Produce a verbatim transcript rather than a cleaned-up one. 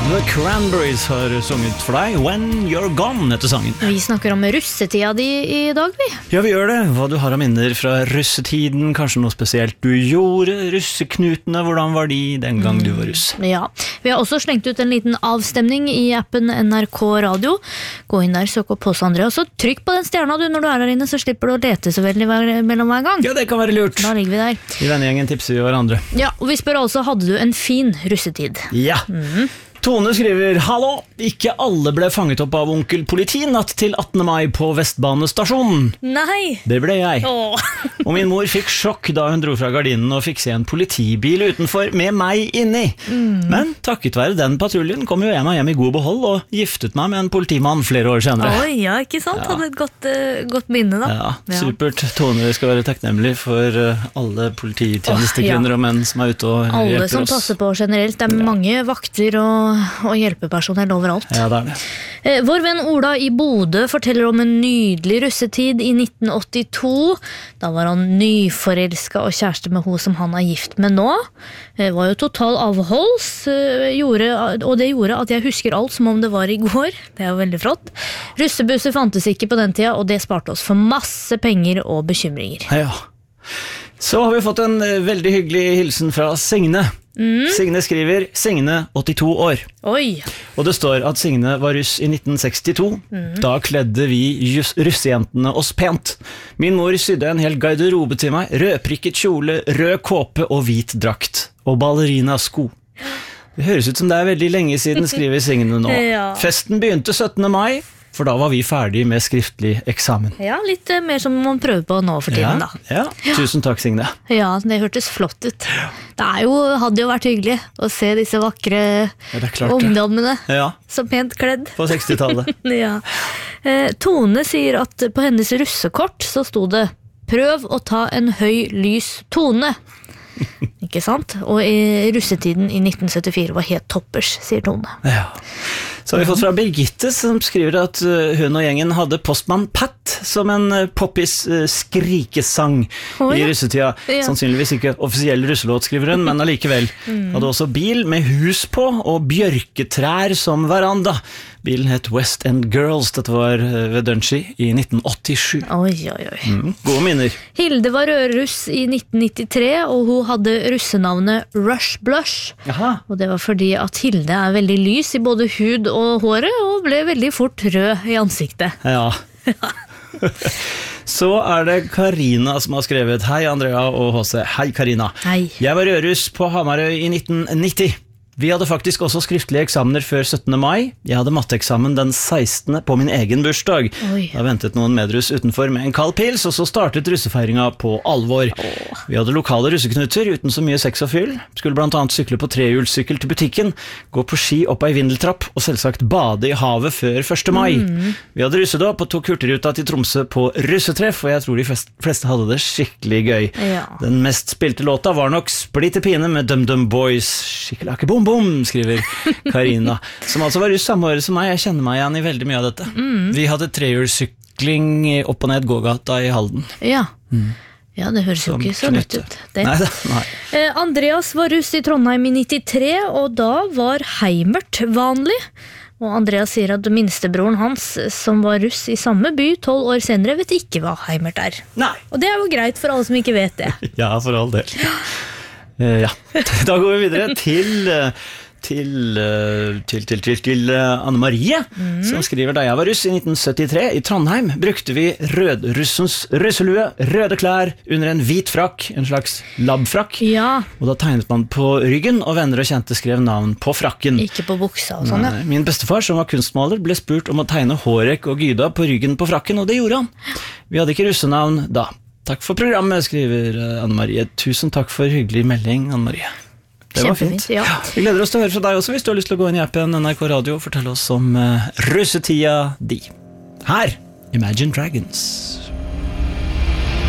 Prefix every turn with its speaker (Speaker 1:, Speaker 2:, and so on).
Speaker 1: The Cranberries har sunget for deg When You're Gone etter sangen.
Speaker 2: Vi snakker om russetida di i dag, vi.
Speaker 1: Ja, vi gjør det. Hva du har av minner fra russetiden, kanskje noe spesielt du gjorde, russeknutene, hvordan var de den gang du var russ?
Speaker 2: Ja, vi har også slengt ut en liten avstemning i appen N R K Radio. Gå inn der, søk opp hos Andrea, så trykk på den stjerna du når du er der inne, så slipper du å lete så veldig hver, mellom hver gang.
Speaker 1: Ja, det kan være lurt.
Speaker 2: Da ligger vi der.
Speaker 1: I vennegjengen tipser vi hverandre.
Speaker 2: Ja, og vi spør altså, hadde du en fin russetid?
Speaker 1: Ja. Mhm. Tone skriver, hallo, ikke alle ble fanget opp av onkel politi natt til attende mai på Vestbanestasjonen.
Speaker 2: Nei!
Speaker 1: Det ble jeg.
Speaker 2: Åh.
Speaker 1: Og min mor fikk sjokk da hun dro fra gardinen og fikk se en politibil utenfor med meg inni. Mm. Men takket være den patruljen kom jo jeg meg hjem i god behold og giftet meg med en politimann flere år senere.
Speaker 2: Oi, ja, ikke sant? Ja. Hadde et godt, uh, godt minne da.
Speaker 1: Ja, supert. Tone skal være takknemlig for uh, alle polititjenestekvinner oh, ja. og menn som er ute og alle hjelper oss.
Speaker 2: Alle som passer på generelt. Det er ja. mange vakter og og hjelpepersonell overalt.
Speaker 1: Ja, det er det.
Speaker 2: Eh, vår venn Ola i Bodø forteller om en nydelig russetid i nitten åttito. Da var han nyforelsket og kjæreste med hun som han er gift med nå. Det var jo total avholds, eh, gjorde, og det gjorde at jeg husker alt som om det var i går. Det er jo veldig flott. Russebusser fantes ikke på den tida, og det sparte oss for masse penger og bekymringer.
Speaker 1: Ja. Så har vi fått en veldig hyggelig hilsen fra Signe. Mm. Signe skriver, Signe åttito år.
Speaker 2: Oi.
Speaker 1: Og det står at Signe var russ i nitten sekstito. Mm. Da kledde vi russejentene oss pent. Min mor sydde en hel garderobe til meg, rødprikket kjole, rød kåpe og hvit drakt. Og ballerinasko. Det høres ut som det er veldig lenge siden, skriver Signe nå. Ja. Festen begynte syttende mai. For da var vi ferdig med skriftlig eksamen.
Speaker 2: Ja, litt uh, mer som man prøver på nå for tiden,
Speaker 1: ja, da. Ja, tusen takk, Signe.
Speaker 2: Ja, det hørtes flott ut. Det er jo, hadde jo vært hyggelig å se disse vakre ja, ungdommene ja. så pent kledd.
Speaker 1: På sekstitallet.
Speaker 2: ja. uh, Tone sier at på hennes russekort så stod det «Prøv å ta en høy, lys tone». Ikke sant? Og i russetiden i nitten syttifire var helt toppers, sier Tone.
Speaker 1: Ja. Så har vi fått fra Birgitte, som skriver at hun og gjengen hadde Postmann Pat som en poppis skrikesang oh, ja. i russetida. Ja. Sannsynligvis ikke offisiell russelåt, skriver hun, men allikevel. Mm. Hadde også bil med hus på og bjørketrær som veranda. Bilen het West End Girls, dette var ved Dunshey i nitten åttisju.
Speaker 2: Oi, oi, oi.
Speaker 1: Mm, gode minner.
Speaker 2: Hilde var rødruss i nitten nittitre, og hun hadde russenavnet Rush Blush. Aha. Og det var fordi at Hilde er veldig lys i både hud og håret, og ble veldig fort rød i ansiktet.
Speaker 1: Ja. Så er det Karina som har skrevet Hei Andrea og H C. Hei Karina.
Speaker 2: Hei.
Speaker 1: Jeg var rødruss på Hamarøy i nitten nitti. Vi hadde faktisk også skriftlige eksamener før syttende mai. Jeg hadde matteeksamen den sekstende på min egen bursdag. Oi. Da ventet noen medruss utenfor med en kald pils, og så startet russefeiringa på alvor. Åh. Vi hadde lokale russeknuter uten så mye sex og fyll. Skulle blant annet sykle på trehjulssykkel til butikken, gå på ski opp ei vindeltrapp, og selvsagt bade i havet før første mai. Mm. Vi hadde russedåp og tok hurtigruta til Tromsø på russetreff, og jeg tror de fleste hadde det skikkelig gøy. Ja. Den mest spilte låta var nok Splitter Pine med Dum Dum Boys. Skikkelig bom bom, skriver Karina, som altså var russ samme året som meg. Jeg kjenner meg igjen i veldig mye av dette. Mm. Vi hadde trehjulssykling opp og ned gågata i Halden.
Speaker 2: Ja, mm. ja det høres som jo ikke så lett ut. Det.
Speaker 1: Nei, det, nei.
Speaker 2: Eh, Andreas var russ i Trondheim i nittitre, og da var heimert vanlig. Og Andreas sier at minstebroren hans, som var russ i samme by tolv år senere, vet ikke hva heimert er. Nei. Og det er jo greit for alle som ikke vet det.
Speaker 1: Ja, for all del. Uh, ja, da går vi videre til, til, til, til, til, til Anne Marie, mm. som skriver da jeg var russ i nitten syttitre i Trondheim, brukte vi rødrussens russelue, røde klær under en hvit frakk, en slags labfrakk, ja. Og da tegnet man på ryggen, og venner og kjente skrev navn på frakken.
Speaker 2: Ikke på buksa og sånn, ja.
Speaker 1: Min bestefar, som var kunstmaler, ble spurt om å tegne Hårek og Gyda på ryggen på frakken, og det gjorde han. Vi hadde ikke russenavn da. Takk for programmet, skriver Anne Marie. Tusen takk for hyggelig melding, Anne Marie. Det var fint.
Speaker 2: Ja.
Speaker 1: Vi gleder oss til å høre fra deg også, hvis du har lyst til å gå inn i appen N R K Radio og fortelle oss om uh, russetida di. Her, Imagine Dragons.